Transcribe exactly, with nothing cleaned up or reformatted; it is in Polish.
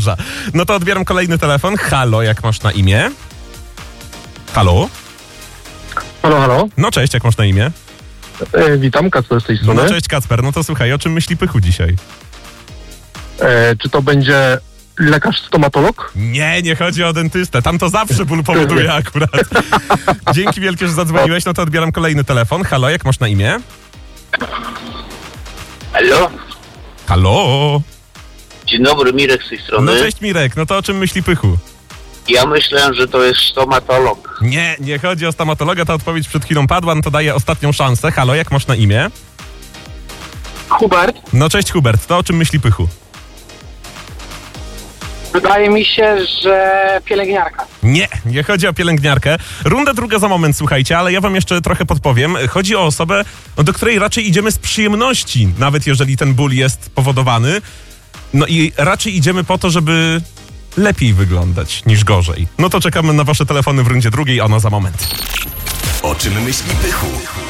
No to odbieram kolejny telefon. Halo, jak masz na imię? Halo? Halo, halo. No cześć, jak masz na imię? E, witam, Kacper z tej strony. No cześć Kacper, no to słuchaj, o czym myśli Pychu dzisiaj? E, czy to będzie lekarz stomatolog? Nie, nie chodzi o dentystę, tam to zawsze ból powoduje akurat. Dzięki wielkie, że zadzwoniłeś, no to odbieram kolejny telefon. Halo, jak masz na imię? Halo? Halo? Dzień dobry, Mirek z tej strony. No cześć Mirek, no to o czym myśli Pychu? Ja myślę, że to jest stomatolog. Nie, nie chodzi o stomatologa, ta odpowiedź przed chwilą padła, no to daję ostatnią szansę. Halo, jak masz na imię? Hubert, No cześć Hubert, to o czym myśli Pychu? wydaje mi się, że pielęgniarka. Nie, nie chodzi o pielęgniarkę. Runda druga za moment, słuchajcie, ale ja wam jeszcze trochę podpowiem. Chodzi o osobę, no, do której raczej idziemy z przyjemności, nawet jeżeli ten ból jest powodowany. No i raczej idziemy po to, żeby lepiej wyglądać niż gorzej. No to czekamy na wasze telefony w rundzie drugiej, ona za moment. O czym myśli Pychu?